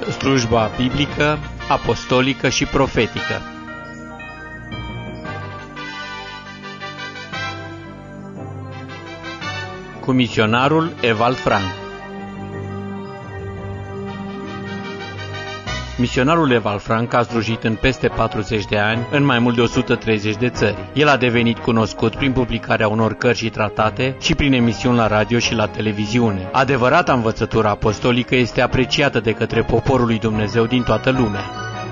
Slujba biblică, apostolică și profetică. Cu misionarul Evald Frank. Misionarul Evald Frank a slujit în peste 40 de ani în mai mult de 130 de țări. El a devenit cunoscut prin publicarea unor cărți și tratate și prin emisiuni la radio și la televiziune. Adevărata învățătură apostolică este apreciată de către poporul lui Dumnezeu din toată lumea.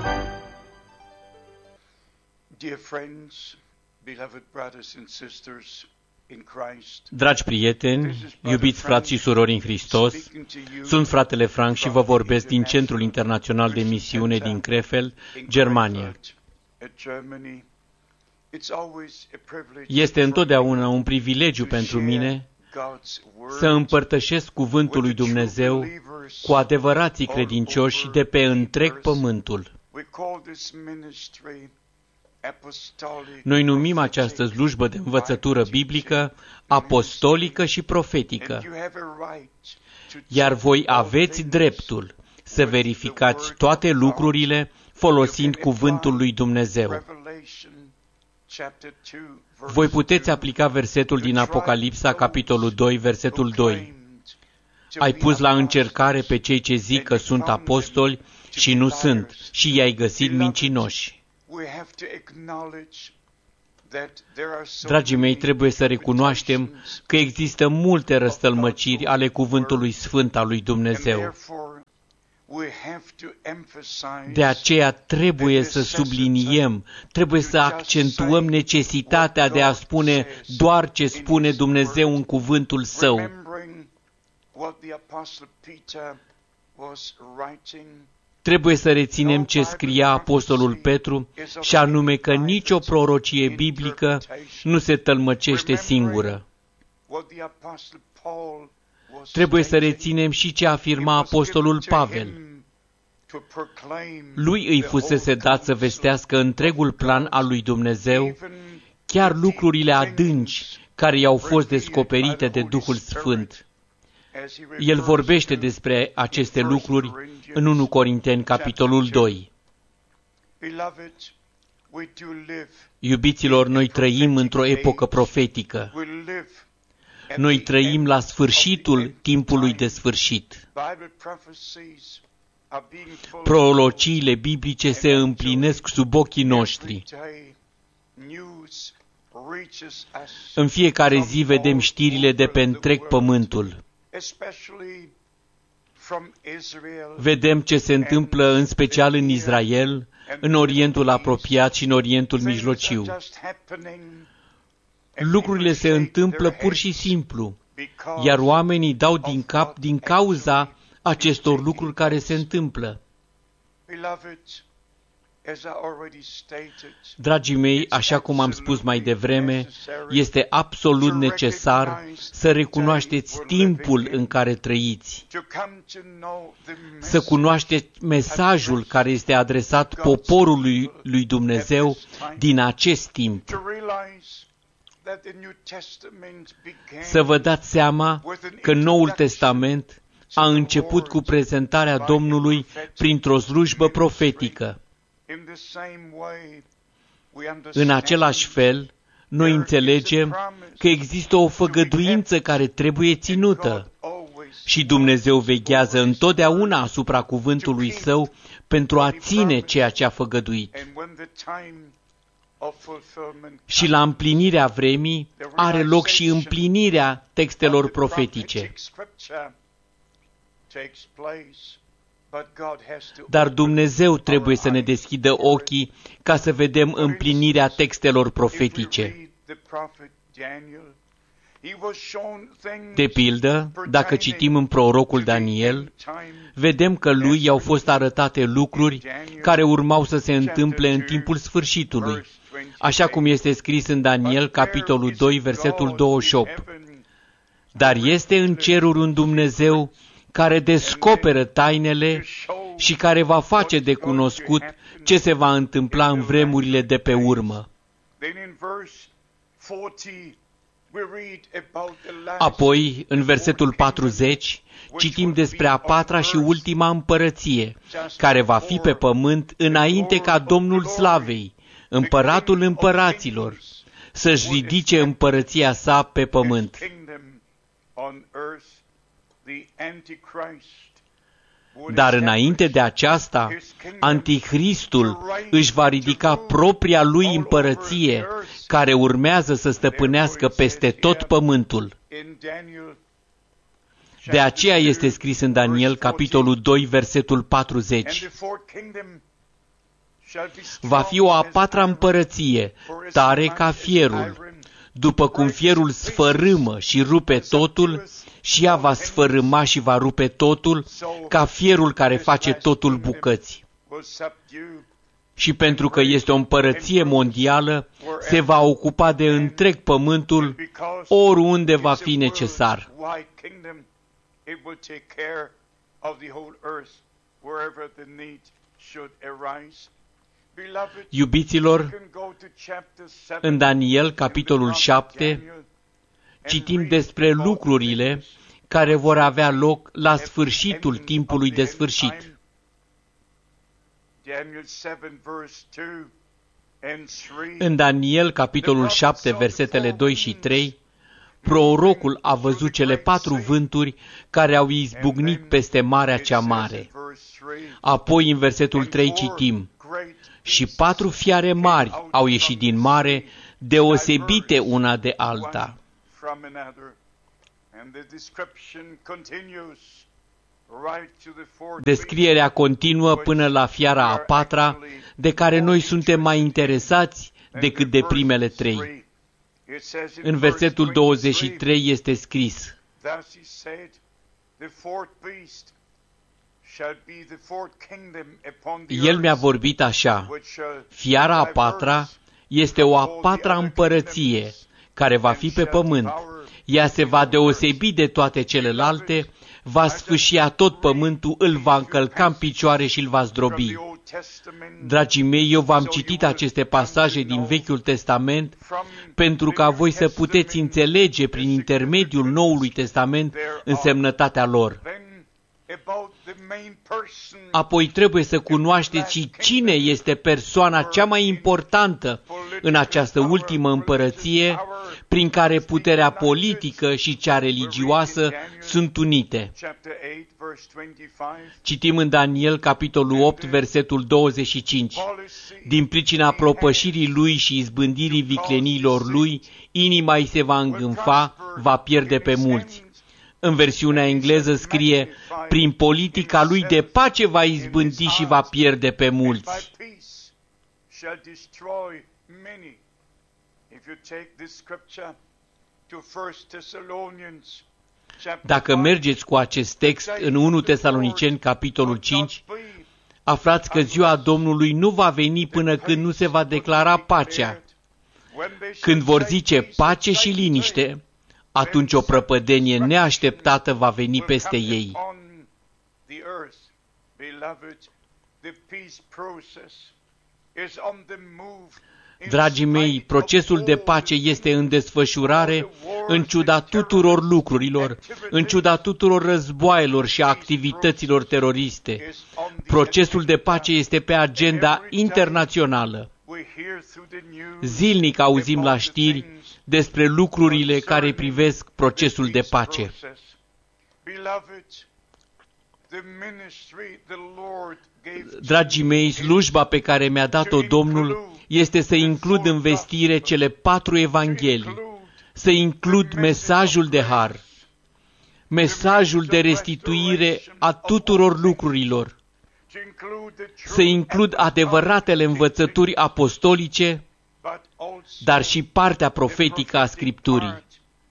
Dear friends, beloved brothers and sisters in Christ. Dragi prieteni, iubiți frați și surori în Hristos, sunt fratele Frank și vă vorbesc din Centrul Internațional de Misiune din Krefeld, Germania. Este întotdeauna un privilegiu pentru mine să împărtășesc cuvântul lui Dumnezeu cu adevărații credincioși de pe întreg pământul. Noi numim această slujbă de învățătură biblică apostolică și profetică, iar voi aveți dreptul să verificați toate lucrurile folosind cuvântul lui Dumnezeu. Voi puteți aplica versetul din Apocalipsa, capitolul 2, versetul 2. Ai pus la încercare pe cei ce zic că sunt apostoli și nu sunt, și i-ai găsit mincinoși. Dragii mei, trebuie să recunoaștem că există multe răstălmăciri ale cuvântului sfânt al lui Dumnezeu. De aceea trebuie să subliniem, trebuie să accentuăm necesitatea de a spune doar ce spune Dumnezeu în cuvântul Său. Trebuie să reținem ce scria apostolul Petru, și anume că nicio prorocie biblică nu se tălmăcește singură. Trebuie să reținem și ce afirma apostolul Pavel. Lui îi fusese dat să vestească întregul plan al lui Dumnezeu, chiar lucrurile adânci care i-au fost descoperite de Duhul Sfânt. El vorbește despre aceste lucruri în 1 Corinteni, capitolul 2. Iubiților, noi trăim într-o epocă profetică. Noi trăim la sfârșitul timpului de sfârșit. Prorociile biblice se împlinesc sub ochii noștri. În fiecare zi vedem știrile de pe întreg pământul. Vedem ce se întâmplă în special în Israel, în Orientul apropiat și în Orientul mijlociu. Lucrurile se întâmplă pur și simplu, iar oamenii dau din cap din cauza acestor lucruri care se întâmplă. Dragii mei, așa cum am spus mai devreme, este absolut necesar să recunoașteți timpul în care trăiți, să cunoașteți mesajul care este adresat poporului lui Dumnezeu din acest timp. Să vă dați seama că Noul Testament a început cu prezentarea Domnului printr-o slujbă profetică. În același fel, noi înțelegem că există o făgăduință care trebuie ținută și Dumnezeu veghează întotdeauna asupra cuvântului Său pentru a ține ceea ce a făgăduit. Și la împlinirea vremii are loc și împlinirea textelor profetice. Dar Dumnezeu trebuie să ne deschidă ochii ca să vedem împlinirea textelor profetice. De pildă, dacă citim în prorocul Daniel, vedem că lui i-au fost arătate lucruri care urmau să se întâmple în timpul sfârșitului, așa cum este scris în Daniel, capitolul 2, versetul 28. Dar este în ceruri un Dumnezeu care descoperă tainele și care va face de cunoscut ce se va întâmpla în vremurile de pe urmă. Apoi, în versetul 40, citim despre a patra și ultima împărăție, care va fi pe pământ înainte ca Domnul Slavei, împăratul împăraților, să-și ridice împărăția sa pe pământ. Dar înainte de aceasta, Antichristul își va ridica propria lui împărăție, care urmează să stăpânească peste tot pământul. De aceea este scris în Daniel, capitolul 2, versetul 40. Va fi o a patra împărăție, tare ca fierul. După cum fierul sfărâmă și rupe totul, și ea va sfărâma și va rupe totul, ca fierul care face totul bucăți. Și pentru că este o împărăție mondială, se va ocupa de întreg pământul, oriunde va fi necesar. Iubiților, în Daniel, capitolul 7, citim despre lucrurile care vor avea loc la sfârșitul timpului de sfârșit. În Daniel, capitolul 7, versetele 2 și 3, prorocul a văzut cele 4 vânturi care au izbucnit peste Marea cea Mare. Apoi, în versetul 3, citim: și 4 fiare mari au ieșit din mare, deosebite una de alta. Descrierea continuă până la fiara a patra, de care noi suntem mai interesați decât de primele 3. În versetul 23 este scris: El mi-a vorbit așa: fiara a patra este o a patra împărăție care va fi pe pământ. Ea se va deosebi de toate celelalte, va sfâșia tot pământul, îl va încălca în picioare și îl va zdrobi. Dragii mei, eu v-am citit aceste pasaje din Vechiul Testament pentru ca voi să puteți înțelege prin intermediul Noului Testament însemnătatea lor. Apoi trebuie să cunoașteți și cine este persoana cea mai importantă în această ultimă împărăție, prin care puterea politică și cea religioasă sunt unite. Citim în Daniel, capitolul 8, versetul 25. Din pricina propășirii lui și izbândirii vicleniilor lui, inima îi se va îngânfa, va pierde pe mulți. În versiunea engleză scrie: prin politica lui de pace va izbândi și va pierde pe mulți. Dacă mergeți cu acest text în 1 Tesaloniceni, capitolul 5, aflați că ziua Domnului nu va veni până când nu se va declara pacea. Când vor zice pace și liniște, atunci o prăpădenie neașteptată va veni peste ei. Dragii mei, procesul de pace este în desfășurare în ciuda tuturor lucrurilor, în ciuda tuturor războaielor și activităților teroriste. Procesul de pace este pe agenda internațională. Zilnic auzim la știri despre lucrurile care privesc procesul de pace. Dragii mei, slujba pe care mi-a dat-o Domnul este să includ în vestire cele 4 evanghelii, să includ mesajul de har, mesajul de restituire a tuturor lucrurilor, să includ adevăratele învățături apostolice, dar și partea profetică a Scripturii.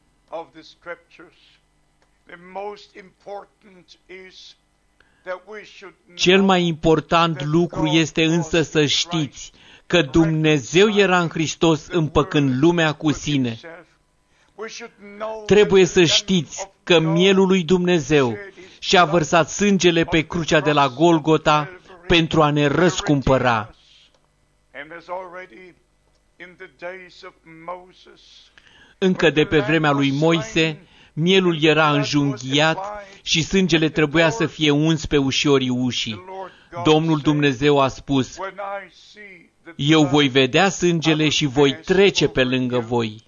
Cel mai important lucru este însă să știți că Dumnezeu era în Hristos împăcând lumea cu sine. Trebuie să știți că mielul lui Dumnezeu și-a vărsat sângele pe crucea de la Golgota pentru a ne răscumpăra. Încă de pe vremea lui Moise, mielul era înjunghiat și sângele trebuia să fie uns pe ușorii ușii. Domnul Dumnezeu a spus: eu voi vedea sângele și voi trece pe lângă voi.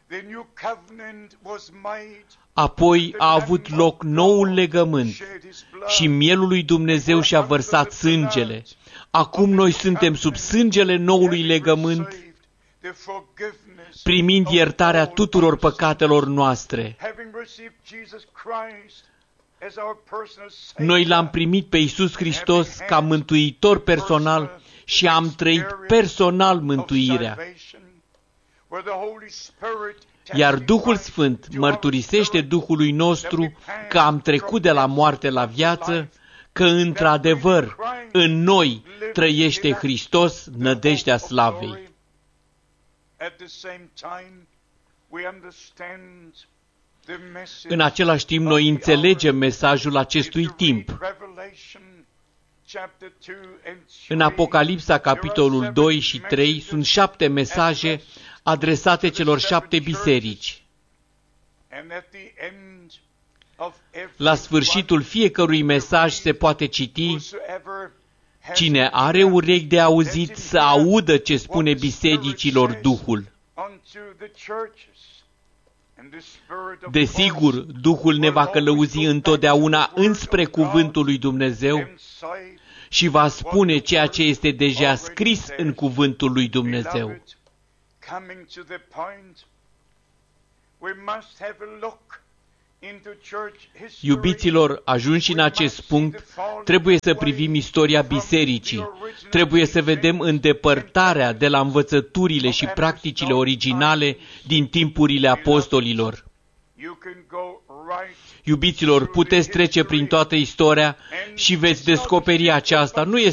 Apoi a avut loc noul legământ și mielul lui Dumnezeu și-a vărsat sângele. Acum noi suntem sub sângele noului legământ, primind iertarea tuturor păcatelor noastre. Noi l-am primit pe Iisus Hristos ca mântuitor personal și am trăit personal mântuirea. Iar Duhul Sfânt mărturisește Duhului nostru că am trecut de la moarte la viață, că într-adevăr în noi trăiește Hristos, nădejdea slavei. În același timp, noi înțelegem mesajul acestui timp. În Apocalipsa, capitolul 2 și 3, sunt 7 mesaje adresate celor 7 biserici. La sfârșitul fiecărui mesaj se poate citi: cine are urechi de auzit să audă ce spune bisericilor Duhul. Desigur, Duhul ne va călăuzi întotdeauna înspre cuvântul lui Dumnezeu și va spune ceea ce este deja scris în cuvântul lui Dumnezeu. Iubiților, ajunși în acest punct, trebuie să privim istoria bisericii. Trebuie să vedem îndepărtarea de la învățăturile și practicile originale din timpurile apostolilor. Iubiților, puteți trece prin toată istoria și veți descoperi aceasta. Nu este